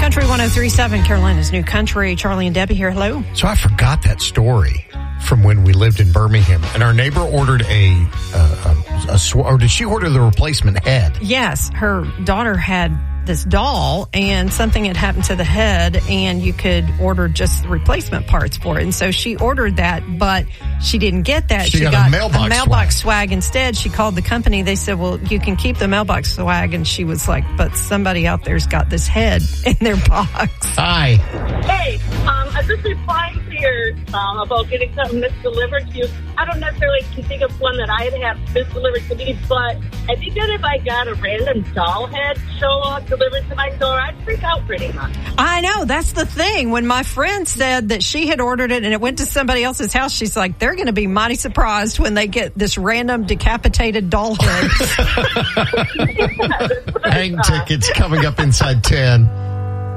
Country 103.7, Carolina's New Country. Charlie and Debbie here. Hello. So I forgot that story from when we lived in Birmingham, and our neighbor ordered or did she order the replacement head? Yes, her daughter had this doll, and something had happened to the head, and you could order just replacement parts for it. And so she ordered that, but she didn't get that. She got a mailbox swag instead. She called the company. They said, well, you can keep the mailbox swag. And she was like, but somebody out there's got this head in their box. Hi. Hey, I'm just replying to your about getting something misdelivered to you. I don't necessarily can think of one that I'd have misdelivered to me, but I think that if I got a random doll head show up delivered to my door, I'd freak out pretty much. I know. That's the thing. When my friend said that she had ordered it and it went to somebody else's house, she's like, they're going to be mighty surprised when they get this random decapitated doll head. Hang tickets coming up inside 10.